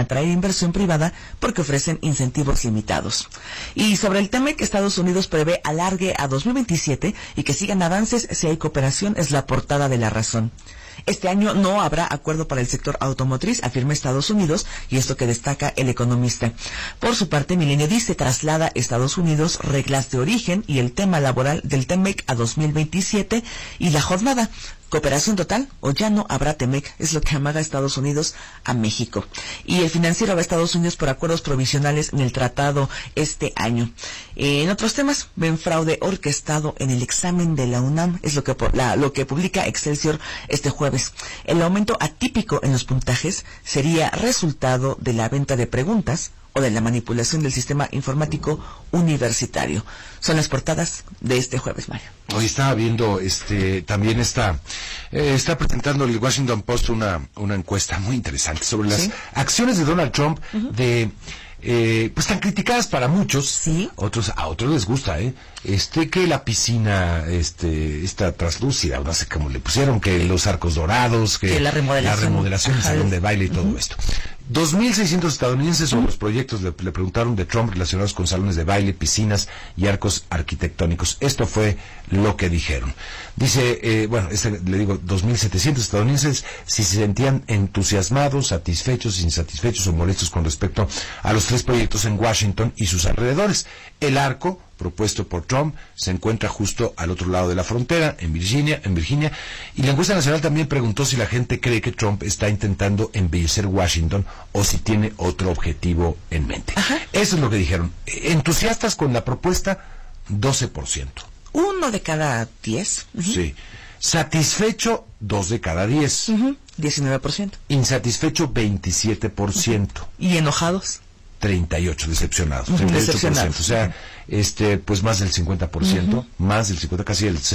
atraer inversión privada porque ofrecen incentivos limitados. Y sobre el tema que Estados Unidos prevé alargue a 2027 y que sigan avances si hay cooperación es la portada de La Razón. Este año no habrá acuerdo para el sector automotriz, afirma Estados Unidos, y esto que destaca El Economista. Por su parte, Milenio dice, traslada Estados Unidos reglas de origen y el tema laboral del TEMEC a 2027 y la jornada. ¿Cooperación total o ya no habrá TEMEC? Es lo que amaga Estados Unidos a México. Y el Financiero va a Estados Unidos por acuerdos provisionales en el tratado este año. En otros temas, ven fraude orquestado en el examen de la UNAM. Es lo que publica Excelsior este jueves. El aumento atípico en los puntajes sería resultado de la venta de preguntas o de la manipulación del sistema informático universitario. Son las portadas de este jueves, Mario. Hoy estaba viendo, también está presentando el Washington Post una encuesta muy interesante sobre las acciones de Donald Trump, pues tan criticadas para muchos. Sí. A otros les gusta, que la piscina, esta translúcida, no sé cómo le pusieron, que los arcos dorados, que la remodelación del salón de baile y todo esto. 2.600 estadounidenses sobre los proyectos le preguntaron de Trump relacionados con salones de baile, piscinas y arcos arquitectónicos. Esto fue lo que dijeron. Dice, le digo, 2.700 estadounidenses si se sentían entusiasmados, satisfechos, insatisfechos o molestos con respecto a los 3 proyectos en Washington y sus alrededores. El arco propuesto por Trump se encuentra justo al otro lado de la frontera, en Virginia, y la encuesta nacional también preguntó si la gente cree que Trump está intentando embellecer Washington o si tiene otro objetivo en mente. Ajá. Eso es lo que dijeron. Entusiastas con la propuesta, 12%. 1 de cada 10. Sí. Satisfecho, 2 de cada 10. 19%. Insatisfecho, 27%. ¿Y enojados? 38, decepcionados. 38%. Decepcionados. O sea, pues más del 50%, más del 50%, casi el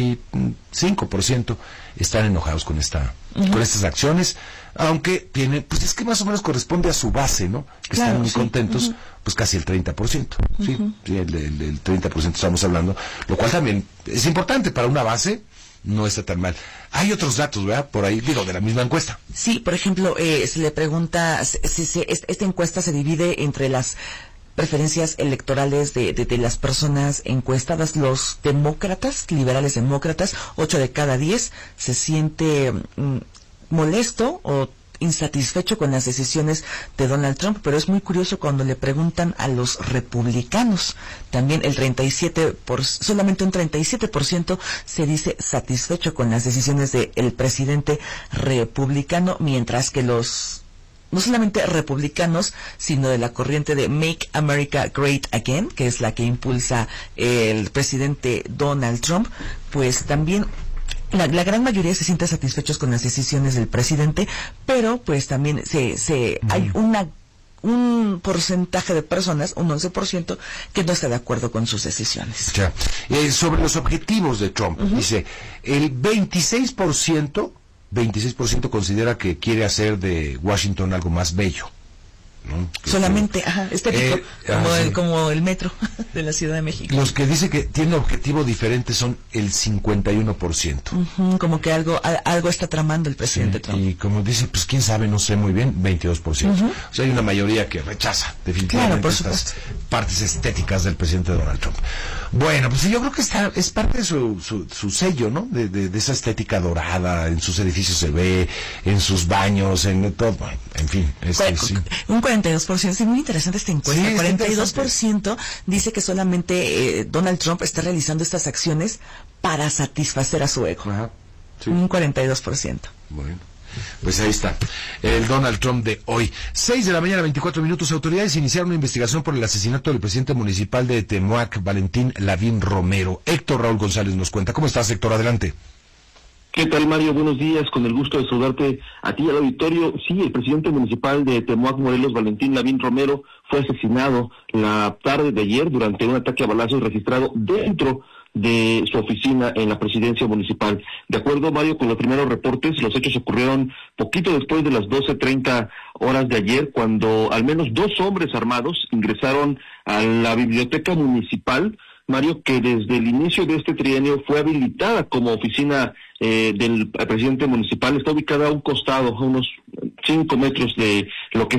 65% están enojados con estas acciones, aunque tienen, pues es que más o menos corresponde a su base, ¿no? Que claro, están muy contentos, pues casi el 30%, sí, el 30% estamos hablando, lo cual también es importante para una base. No está tan mal. Hay otros datos, ¿verdad? Por ahí, de la misma encuesta. Sí, por ejemplo, se le pregunta si esta encuesta se divide entre las preferencias electorales de las personas encuestadas. Los demócratas, liberales demócratas, 8 de cada 10 se siente molesto o insatisfecho con las decisiones de Donald Trump, pero es muy curioso cuando le preguntan a los republicanos, también solamente un 37% se dice satisfecho con las decisiones del presidente republicano, mientras que no solamente republicanos, sino de la corriente de Make America Great Again, que es la que impulsa el presidente Donald Trump, pues también la gran mayoría se siente satisfechos con las decisiones del presidente, pero pues también hay un porcentaje de personas, un 11%, que no está de acuerdo con sus decisiones. Ya. Sobre los objetivos de Trump, dice, el 26% considera que quiere hacer de Washington algo más bello, ¿no? Solamente, estético, como el metro de la Ciudad de México. Los que dice que tiene objetivo diferente son el 51%. Como que algo está tramando el presidente Trump. Y como dice, pues quién sabe, no sé muy bien, 22%. O sea, hay una mayoría que rechaza definitivamente estas partes estéticas del presidente Donald Trump. Bueno, pues yo creo que es parte de su sello, ¿no? De esa estética dorada, en sus edificios se ve, en sus baños, en todo, en fin. Un 42%, es muy interesante esta encuesta. Sí, 42% dice que solamente Donald Trump está realizando estas acciones para satisfacer a su ego. Ajá, sí. Un 42%. Bueno. Pues ahí está, el Donald Trump de hoy. 6:24 a.m. Autoridades iniciaron una investigación por el asesinato del presidente municipal de Temac, Valentín Lavín Romero. Héctor Raúl González nos cuenta. ¿Cómo estás, Héctor? Adelante. ¿Qué tal, Mario? Buenos días, con el gusto de saludarte a ti y al auditorio. Sí, el presidente municipal de Temac, Morelos, Valentín Lavín Romero, fue asesinado la tarde de ayer durante un ataque a balazos registrado dentro de su oficina en la presidencia municipal. De acuerdo, Mario, con los primeros reportes, los hechos ocurrieron poquito después de las 12:30 horas de ayer, cuando al menos 2 hombres armados ingresaron a la biblioteca municipal, Mario, que desde el inicio de este trienio fue habilitada como oficina del presidente municipal. Está ubicada a un costado, a unos 5 metros de lo que es el edificio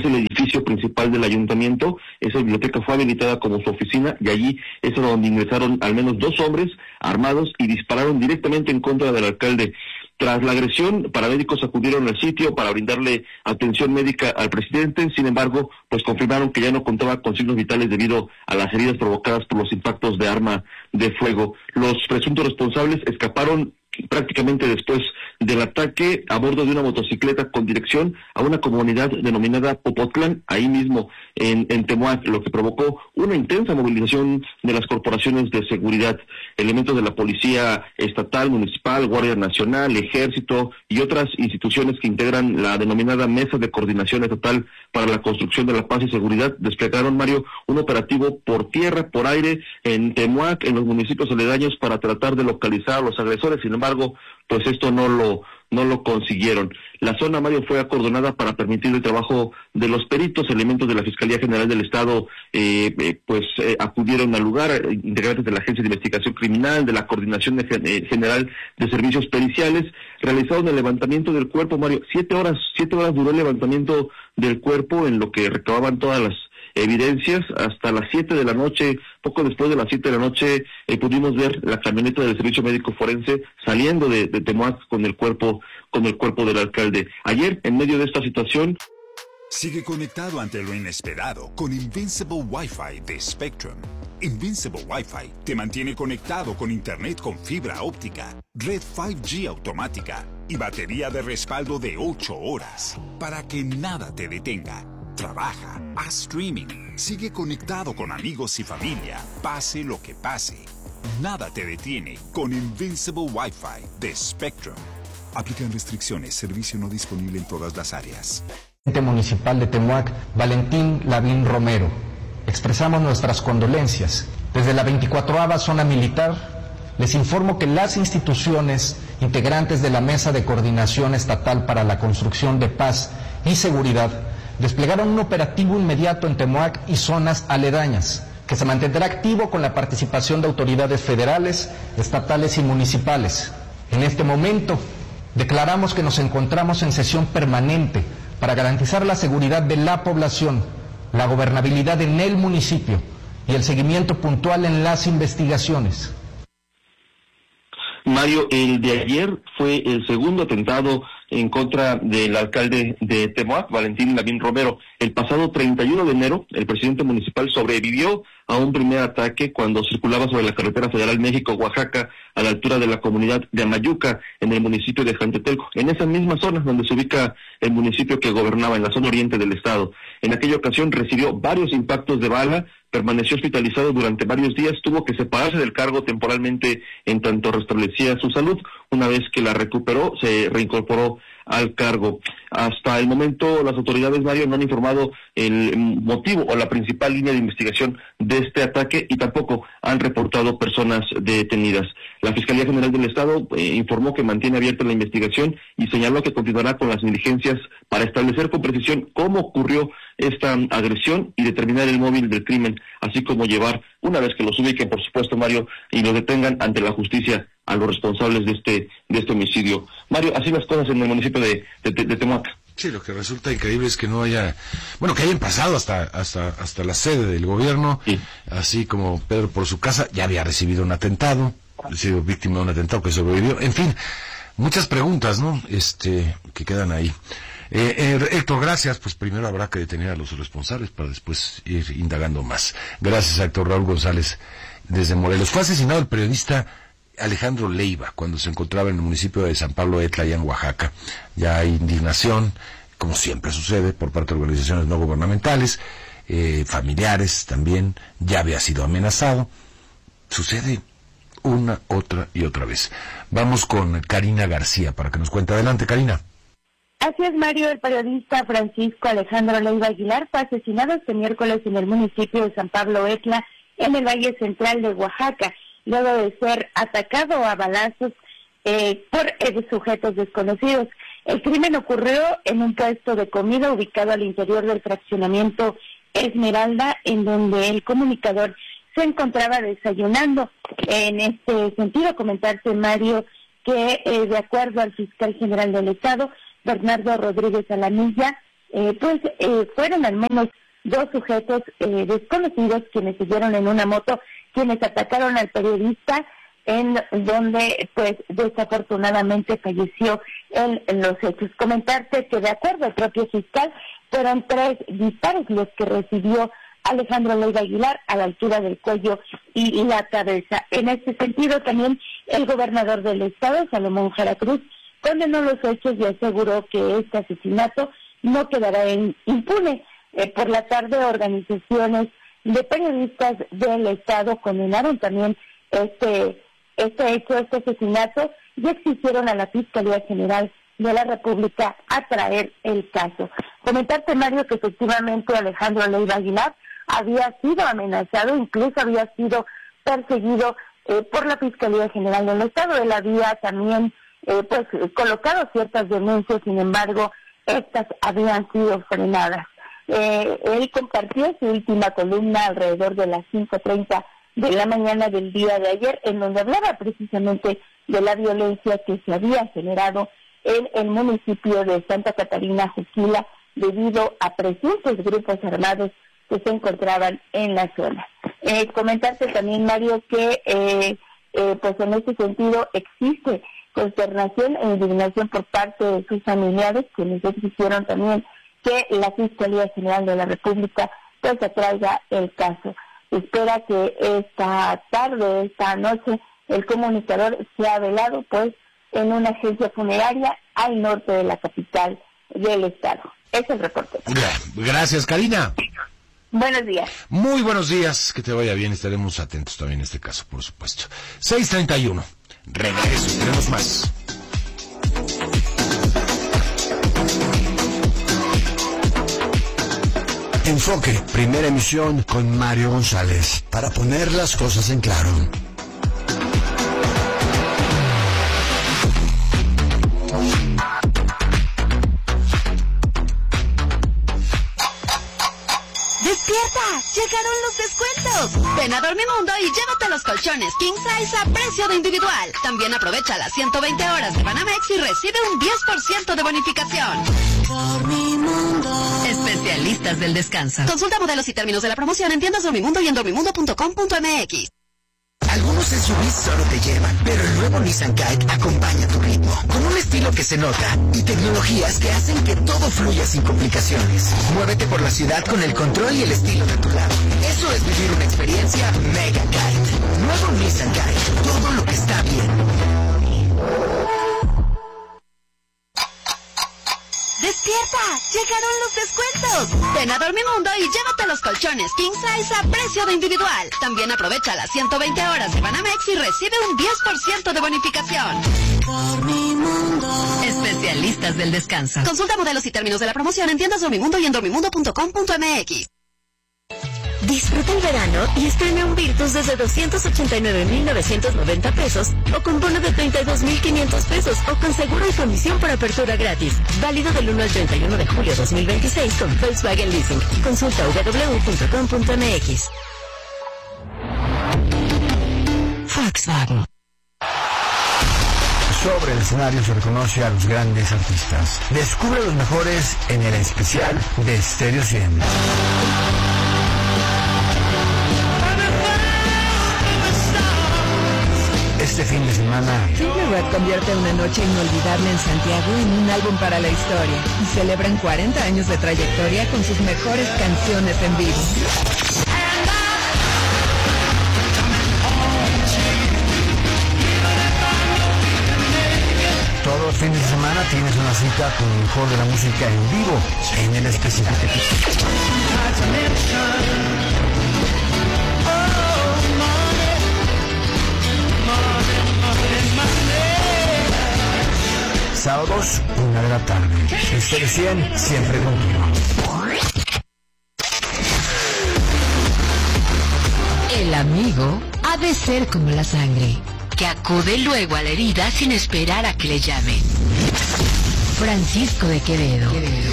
edificio principal del ayuntamiento. Esa biblioteca fue habilitada como su oficina y allí es donde ingresaron al menos 2 hombres armados y dispararon directamente en contra del alcalde. Tras la agresión, paramédicos acudieron al sitio para brindarle atención médica al presidente. Sin embargo, pues confirmaron que ya no contaba con signos vitales debido a las heridas provocadas por los impactos de arma de fuego. Los presuntos responsables escaparon prácticamente después del ataque a bordo de una motocicleta con dirección a una comunidad denominada Popotlán, ahí mismo en Temuac, lo que provocó una intensa movilización de las corporaciones de seguridad, elementos de la Policía Estatal, Municipal, Guardia Nacional, Ejército y otras instituciones que integran la denominada Mesa de Coordinación Estatal para la Construcción de la Paz y Seguridad. Desplegaron, Mario, un operativo por tierra, por aire, en Temuac, en los municipios aledaños, para tratar de localizar a los agresores. Sin embargo, pues esto no lo consiguieron. La zona, Mario, fue acordonada para permitir el trabajo de los peritos. Elementos de la Fiscalía General del Estado acudieron al lugar, integrantes de la Agencia de Investigación Criminal, de la Coordinación General de Servicios Periciales, realizaron el levantamiento del cuerpo, Mario. 7 horas duró el levantamiento del cuerpo, en lo que recababan todas las evidencias. Hasta las 7 de la noche, poco después de las 7 de la noche, pudimos ver la camioneta del Servicio Médico Forense saliendo de Temuac con el cuerpo del alcalde. Ayer, en medio de esta situación... Sigue conectado ante lo inesperado con Invincible Wi-Fi de Spectrum. Invincible Wi-Fi te mantiene conectado con internet con fibra óptica, red 5G automática y batería de respaldo de 8 horas para que nada te detenga. Trabaja, haz streaming, sigue conectado con amigos y familia, pase lo que pase. Nada te detiene con Invincible Wi-Fi de Spectrum. Aplican restricciones, servicio no disponible en todas las áreas. Municipal de Temuac, Valentín Lavín Romero. Expresamos nuestras condolencias. Desde la 24ª Zona Militar, les informo que las instituciones integrantes de la Mesa de Coordinación Estatal para la Construcción de Paz y Seguridad desplegaron un operativo inmediato en Temuac y zonas aledañas, que se mantendrá activo con la participación de autoridades federales, estatales y municipales. En este momento, declaramos que nos encontramos en sesión permanente para garantizar la seguridad de la población, la gobernabilidad en el municipio y el seguimiento puntual en las investigaciones. Mario, el de ayer fue el segundo atentado en contra del alcalde de Temuac, Valentín Lavín Romero. El pasado 31 de enero, el presidente municipal sobrevivió a un primer ataque cuando circulaba sobre la carretera federal México-Oaxaca, a la altura de la comunidad de Amayuca, en el municipio de Jantetelco, en esa misma zona donde se ubica el municipio que gobernaba, en la zona oriente del estado. En aquella ocasión recibió varios impactos de bala, permaneció hospitalizado durante varios días, tuvo que separarse del cargo temporalmente en tanto restablecía su salud. Una vez que la recuperó, se reincorporó al cargo. Hasta el momento, las autoridades, Mario, no han informado el motivo o la principal línea de investigación de este ataque y tampoco han reportado personas detenidas. La Fiscalía General del Estado informó que mantiene abierta la investigación y señaló que continuará con las diligencias para establecer con precisión cómo ocurrió esta agresión y determinar el móvil del crimen, así como llevar, una vez que los ubiquen, por supuesto, Mario, y los detengan ante la justicia, a los responsables de este homicidio. Mario, así las cosas en el municipio de Temuac. Sí, lo que resulta increíble es que no haya, bueno, que hayan pasado hasta la sede del gobierno, sí. Así como Pedro por su casa ya había recibido un atentado, ha sido víctima de un atentado que sobrevivió, en fin, muchas preguntas, ¿no? Que quedan ahí. Héctor, gracias. Pues primero habrá que detener a los responsables para después ir indagando más. Gracias a Héctor Raúl González desde Morelos. Fue asesinado el periodista Alejandro Leiva cuando se encontraba en el municipio de San Pablo Etla, allá en Oaxaca. Ya hay indignación, como siempre sucede, por parte de organizaciones no gubernamentales, familiares también. Ya había sido amenazado. Sucede una, otra y otra vez. Vamos con Karina García para que nos cuente. Adelante, Karina. Así es, Mario. El periodista Francisco Alejandro Leiva Aguilar fue asesinado este miércoles en el municipio de San Pablo Etla, en el Valle Central de Oaxaca, luego de ser atacado a balazos por sujetos desconocidos. El crimen ocurrió en un puesto de comida ubicado al interior del fraccionamiento Esmeralda, en donde el comunicador se encontraba desayunando. En este sentido, comentarse, Mario, que de acuerdo al fiscal general del Estado, Bernardo Rodríguez Alamilla, fueron al menos 2 sujetos desconocidos quienes siguieron en una moto, quienes atacaron al periodista, en donde pues desafortunadamente falleció en los hechos. Comentarte que de acuerdo al propio fiscal fueron 3 disparos los que recibió Alejandro Leiva Aguilar a la altura del cuello y la cabeza. En este sentido también el gobernador del estado, Salomón Jara Cruz, condenó los hechos y aseguró que este asesinato no quedará impune. Por la tarde, organizaciones de periodistas del estado condenaron también este asesinato, y exigieron a la Fiscalía General de la República a traer el caso. Comentarte, Mario, que efectivamente Alejandro Leiva Aguilar había sido amenazado, incluso había sido perseguido por la Fiscalía General del Estado. Él había también colocado ciertas denuncias, sin embargo, estas habían sido frenadas. Él compartió su última columna alrededor de las 5:30 de la mañana del día de ayer, en donde hablaba precisamente de la violencia que se había generado en el municipio de Santa Catarina, Juquila, debido a presuntos grupos armados que se encontraban en la zona. Comentarte también, Mario, que pues en ese sentido existe consternación e indignación por parte de sus familiares, quienes exigieron también que la Fiscalía General de la República pues atraiga el caso. Espera que esta tarde, esta noche, el comunicador sea velado pues en una agencia funeraria al norte de la capital del estado. Es el reporte. Gracias, Karina. Buenos días. Muy buenos días, que te vaya bien, estaremos atentos también en este caso, por supuesto. 6:31, regreso, tenemos más. Enfoque, primera emisión con Mario González, para poner las cosas en claro. ¡Despierta! ¡Llegaron los descuentos! Ven a Dormimundo y llévate los colchones King Size a precio de individual. También aprovecha las 120 horas de Banamex y recibe un 10% de bonificación. Dormimundo. Especialistas del descanso. Consulta modelos y términos de la promoción en tiendas Dormimundo y en dormimundo.com.mx. Algunos SUVs solo te llevan, pero el nuevo Nissan Kite acompaña tu ritmo, con un estilo que se nota y tecnologías que hacen que todo fluya sin complicaciones. Muévete por la ciudad con el control y el estilo de tu lado. Eso es vivir una experiencia Mega Kite. Nuevo Nissan Kite, todo lo que está bien. ¡Despierta! ¡Llegaron los descuentos! Ven a Dormimundo y llévate los colchones King Size a precio de individual. También aprovecha las 120 horas de Banamex y recibe un 10% de bonificación. Dormimundo. Especialistas del descanso. Consulta modelos y términos de la promoción en tiendas Dormimundo y en dormimundo.com.mx. Disfruta el verano y estrena un Virtus desde 289,990 pesos o con bono de 32,500 pesos o con seguro y comisión por apertura gratis. Válido del 1 al 31 de julio 2026 con Volkswagen Leasing. Consulta www.com.mx. Volkswagen. Sobre el escenario se reconoce a los grandes artistas. Descubre los mejores en el especial de Stereo 100. Este fin de semana, Silverrat convierte una noche inolvidable en Santiago en un álbum para la historia y celebran 40 años de trayectoria con sus mejores canciones en vivo. todos los fines de semana tienes una cita con el mejor de la música en vivo en el especial. Sábados, 1 de la tarde. Stereo 100, siempre contigo. El amigo ha de ser como la sangre, que acude luego a la herida sin esperar a que le llamen. Francisco de Quevedo.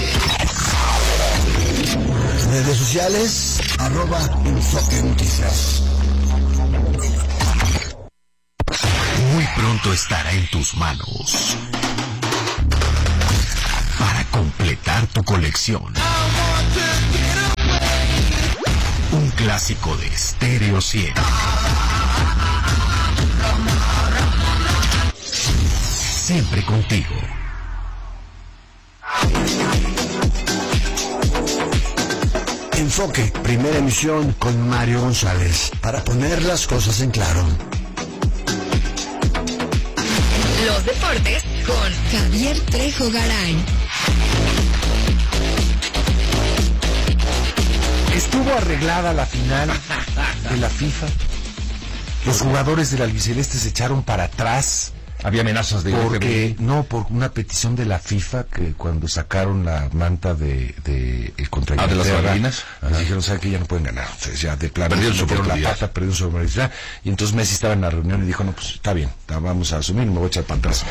Redes sociales, @Enfoque Noticias. Muy pronto estará en tus manos para completar completar tu colección. Un clásico de Stereo 100. Siempre contigo. Enfoque, primera emisión con Mario González, para poner las cosas en claro. Los deportes con Javier Trejo Garay. Estuvo arreglada la final de la FIFA. Los jugadores del albiceleste se echaron para atrás. Había amenazas de por una petición de la FIFA, que cuando sacaron la manta de contra de las Malvinas, les dijeron, ¿saben qué? Ya no pueden ganar. Entonces, ya de plano perdieron su oportunidad. Y entonces Messi estaba en la reunión y dijo, no, pues está bien, vamos a asumir, me voy a echar para atrás.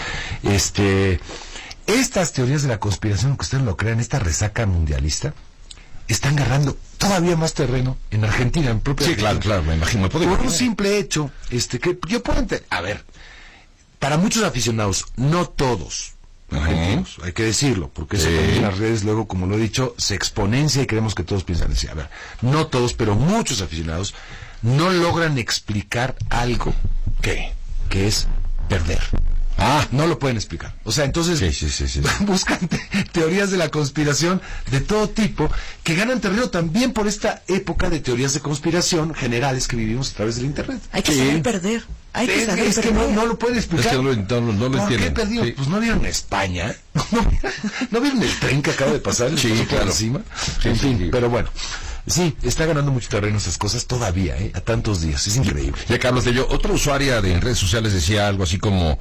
Estas teorías de la conspiración, aunque ustedes lo crean, esta resaca mundialista, están agarrando todavía más terreno en Argentina, en propia Argentina. Claro, me imagino. Por un simple hecho, que yo puedo entender. A ver, para muchos aficionados, no todos argentinos, hay que decirlo, porque eso también en las redes luego, como lo he dicho, se exponencia y queremos que todos piensen así. A ver, no todos, pero muchos aficionados no logran explicar algo que es perder. No lo pueden explicar. O sea, entonces buscan teorías de la conspiración de todo tipo que ganan terreno también por esta época de teorías de conspiración generales que vivimos a través del internet. Hay que saber perder. Es que no lo pueden explicar. Es que no lo entienden. ¿Por qué perdió? Pues no vieron España. ¿No vieron el tren que acaba de pasar? Claro. Encima. En fin, pero bueno. Sí, está ganando mucho terreno esas cosas todavía, a tantos días. Es increíble. Ya que hablas de ello, otra usuaria de redes sociales decía algo así como...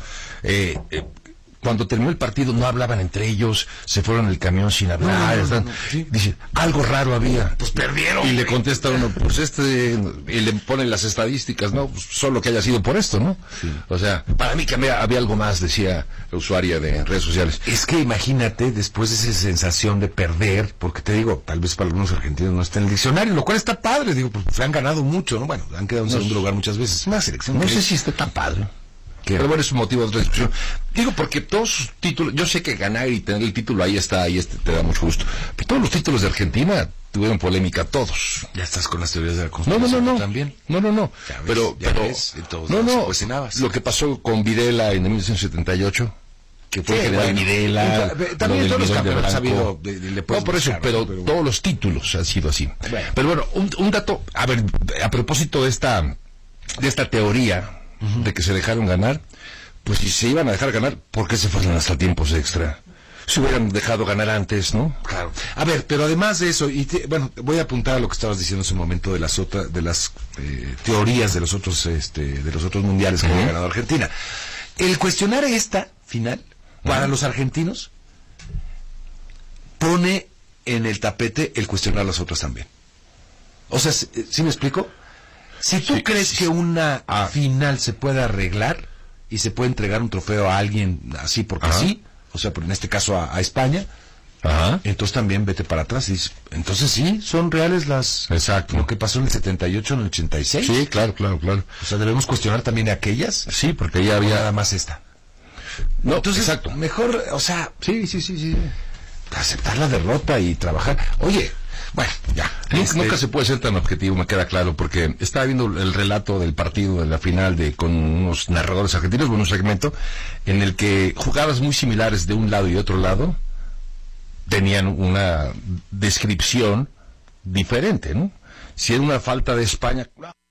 cuando terminó el partido no hablaban entre ellos, se fueron en el camión sin hablar. Dice, algo raro había. Pues perdieron. Y le contesta uno, pues y le ponen las estadísticas, ¿no? Pues solo que haya sido por esto, ¿no? Sí. O sea, para mí que había algo más, decía la usuaria de redes sociales. Es que imagínate, después de esa sensación de perder, porque te digo, tal vez para algunos argentinos no está en el diccionario, lo cual está padre, digo, pues han ganado mucho, ¿no? Bueno, han quedado en segundo lugar muchas veces. Una selección. No sé si está tan padre. Pero bueno, es un motivo de otra discusión. Digo, porque todos sus títulos, yo sé que ganar y tener el título ahí está, te da mucho gusto. Pero todos los títulos de Argentina tuvieron polémica, todos. Ya estás con las teorías de la conspiración. No. También. No. Pero lo que pasó con Videla en 1978, que fue general Videla. También todos los campeonatos ha habido. Por eso, pero todos los títulos han sido así. Bueno. Pero bueno, un dato, a propósito de esta teoría, de que se dejaron ganar, pues si se iban a dejar ganar, ¿por qué se fueron hasta tiempos extra? Se hubieran dejado ganar antes, ¿no? Claro. A ver, pero además de eso, voy a apuntar a lo que estabas diciendo hace un momento de las teorías de los otros mundiales que había ganado Argentina. El cuestionar esta final para los argentinos pone en el tapete el cuestionar las otras también. O sea, ¿sí me explico? Si tú crees que una final se puede arreglar y se puede entregar un trofeo a alguien así porque sí, o sea, en este caso a España, entonces también vete para atrás y dices, entonces sí, son reales lo que pasó en el 78, en el 86. Sí, claro. O sea, debemos cuestionar también aquellas. Sí, porque ya había nada más esta. No, entonces, mejor, o sea, sí. Aceptar la derrota y trabajar. Oye, bueno, ya. Nunca se puede ser tan objetivo, me queda claro, porque estaba viendo el relato del partido de la final con unos narradores argentinos, con un segmento en el que jugadas muy similares de un lado y otro lado tenían una descripción diferente, ¿no? Si era una falta de España...